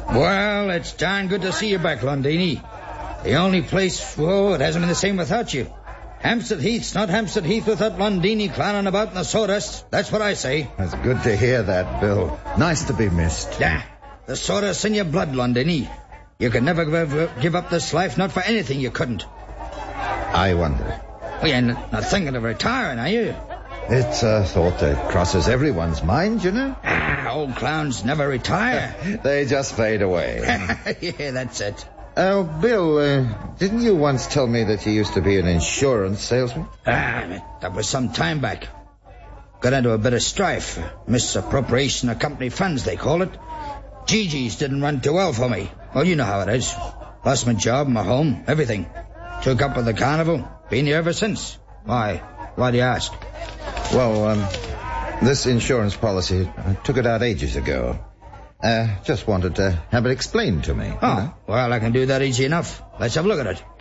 Well, it's darn good to see you back, Londini. The only place, it hasn't been the same without you. Hampstead Heath's not Hampstead Heath without Londini clowning about in the sawdust. That's what I say. It's good to hear that, Bill. Nice to be missed. Yeah, the sawdust's in your blood, Londini. You could never give up this life, not for anything you couldn't. I wonder. Well, you're not thinking of retiring, are you? It's a thought that crosses everyone's mind, you know. Old clowns never retire. They just fade away. Yeah, that's it. Oh, Bill, didn't you once tell me that you used to be an insurance salesman? That was some time back. Got into a bit of strife. Misappropriation of company funds, they call it. Gigi's didn't run too well for me. Well, you know how it is. Lost my job, my home, everything. Took up with the carnival. Been here ever since. Why? Why do you ask? Well, this insurance policy, I took it out ages ago. Just wanted to have it explained to me. Oh, well, I can do that easy enough. Let's have a look at it.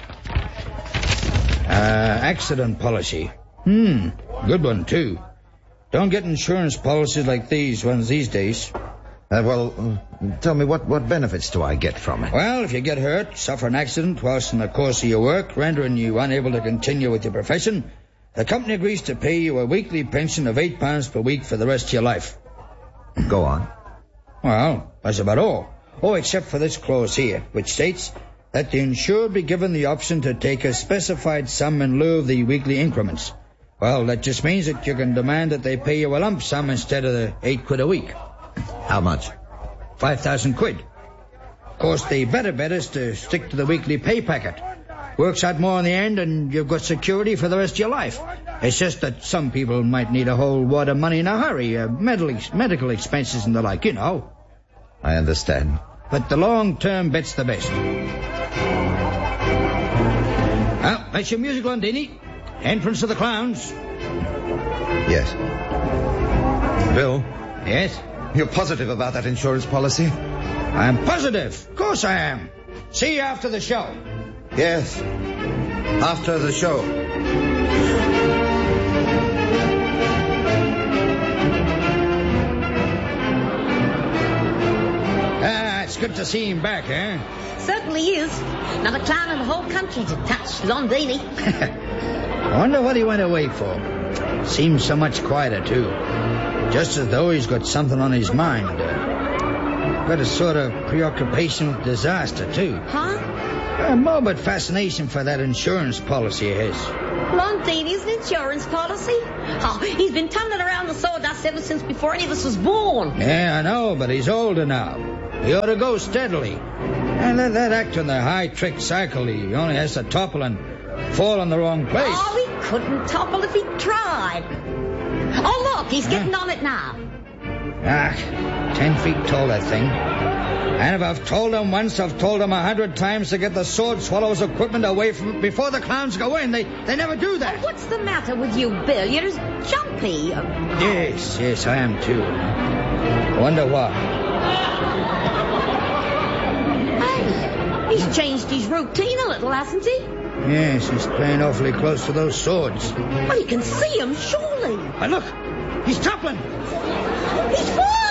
Accident policy. Good one, too. Don't get insurance policies like these ones these days. Tell me, what benefits do I get from it? Well, if you get hurt, suffer an accident whilst in the course of your work, rendering you unable to continue with your profession, the company agrees to pay you a weekly pension of £8 per week for the rest of your life. Go on. Well, that's about all. Oh, except for this clause here, which states that the insured be given the option to take a specified sum in lieu of the weekly increments. Well, that just means that you can demand that they pay you a lump sum instead of the £8 a week. How much? 5,000 quid. Of course, the better bet is to stick to the weekly pay packet. Works out more in the end, and you've got security for the rest of your life. It's just that some people might need a whole wad of money in a hurry, medical expenses and the like, you know. I understand. But the long-term bet's the best. Well, that's your music, Londini. Entrance of the Clowns. Yes. Bill? Yes? You're positive about that insurance policy? I'm positive. Of course I am. See you after the show. Yes. After the show. It's good to see him back, eh? Certainly is. Not a clown in the whole country to touch Londini. I wonder what he went away for. Seems so much quieter, too. Just as though he's got something on his mind. Got a sort of preoccupation with disaster, too. Huh? A morbid fascination for that insurance policy of his. Londini's an insurance policy? Oh, he's been tumbling around the sawdust ever since before any of us was born. Yeah, I know, but he's older now. He ought to go steadily. And that act on the high-trick cycle, he only has to topple and fall in the wrong place. Oh, he couldn't topple if he tried. Oh, look, he's getting on it now. 10 feet tall, that thing. And if I've told him once, I've told him 100 times to get the sword swallows equipment away from it before the clowns go in. They never do that. Oh, what's the matter with you, Bill? You're as jumpy. Yes, I am too. I wonder why. Hey, he's changed his routine a little, hasn't he? Yes, he's playing awfully close to those swords. Well, you can see him, surely. And look, he's toppling. He's falling.